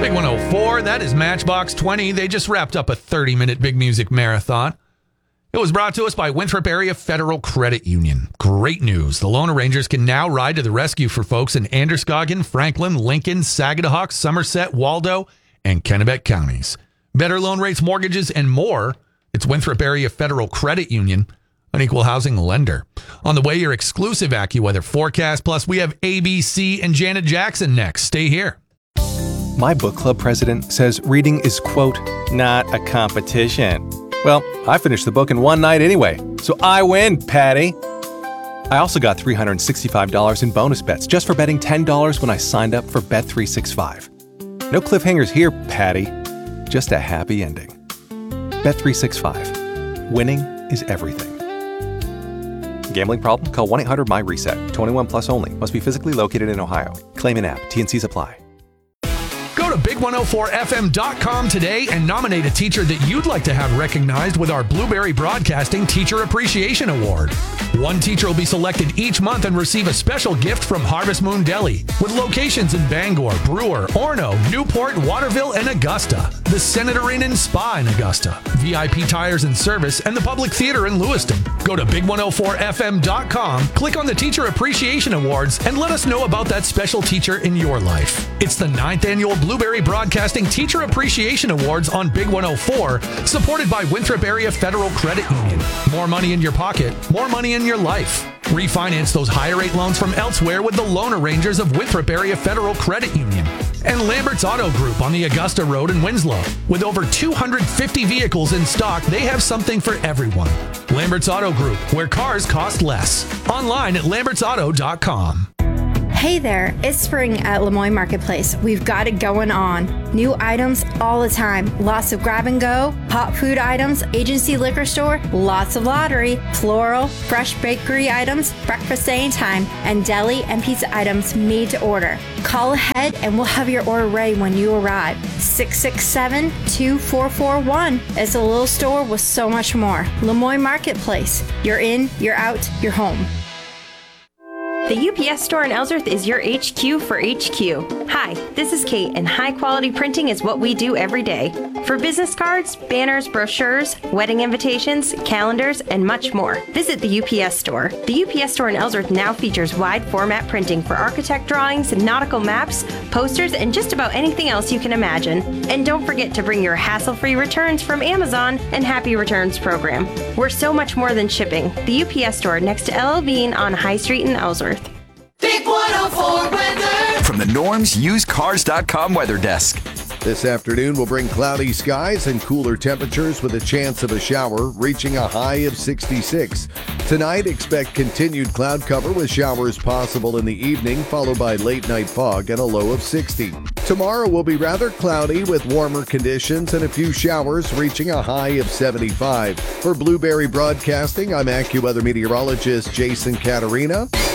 Big 104, that is Matchbox 20. They just wrapped up a 30-minute big music marathon. It was brought to us by Winthrop Area Federal Credit Union. Great news. The Lone Rangers can now ride to the rescue for folks in Androscoggin, Franklin, Lincoln, Sagadahoc, Somerset, Waldo, and Kennebec counties. Better loan rates, mortgages, and more. It's Winthrop Area Federal Credit Union, an equal housing lender. On the way, your exclusive AccuWeather forecast. Plus, we have ABC and Janet Jackson next. Stay here. My book club president says reading is, quote, not a competition. Well, I finished the book in one night anyway, so I win, Patty. I also got $365 in bonus bets just for betting $10 when I signed up for Bet365. No cliffhangers here, Patty. Just a happy ending. Bet365. Winning is everything. Gambling problem? Call 1-800-MY-RESET. 21 plus only. Must be physically located in Ohio. Claim in app. T&Cs apply. Go to big104fm.com today and nominate a teacher that you'd like to have recognized with our Blueberry Broadcasting Teacher Appreciation Award. One teacher will be selected each month and receive a special gift from Harvest Moon Deli with locations in Bangor, Brewer, Orono, Newport, Waterville, and Augusta. The Senator Inn and Spa in Augusta, VIP Tires and Service, and the Public Theater in Lewiston. Go to big104fm.com, click on the Teacher Appreciation Awards, and let us know about that special teacher in your life. It's the 9th annual Blueberry Broadcasting Teacher Appreciation Awards on Big 104, supported by Winthrop Area Federal Credit Union. More money in your pocket, more money in your life. Refinance those higher rate loans from elsewhere with the Loan Arrangers of Winthrop Area Federal Credit Union. And Lambert's Auto Group on the Augusta Road in Winslow. With over 250 vehicles in stock, they have something for everyone. Lambert's Auto Group, where cars cost less. Online at lambertsauto.com. Hey there, it's spring at Lemoyne Marketplace. We've got it going on. New items all the time. Lots of grab and go, hot food items, agency liquor store, lots of lottery, floral, fresh bakery items, breakfast anytime, and deli and pizza items made to order. Call ahead and we'll have your order ready when you arrive. 667-2441. It's a little store with so much more. Lemoyne Marketplace. You're in, you're out, you're home. The UPS store in Ellsworth is your HQ for HQ. Hi, this is Kate, and high-quality printing is what we do every day. For business cards, banners, brochures, wedding invitations, calendars, and much more, visit the UPS store. The UPS store in Ellsworth now features wide-format printing for architect drawings, nautical maps, posters, and just about anything else you can imagine. And don't forget to bring your hassle-free returns from Amazon and Happy Returns program. We're so much more than shipping. The UPS store next to LL Bean on High Street in Ellsworth. Big 104 weather. From the Norm's UsedCars.com weather desk. This afternoon will bring cloudy skies and cooler temperatures with a chance of a shower, reaching a high of 66. Tonight, expect continued cloud cover with showers possible in the evening, followed by late night fog and a low of 60. Tomorrow will be rather cloudy with warmer conditions and a few showers, reaching a high of 75. For Blueberry Broadcasting, I'm AccuWeather meteorologist Jason Caterina.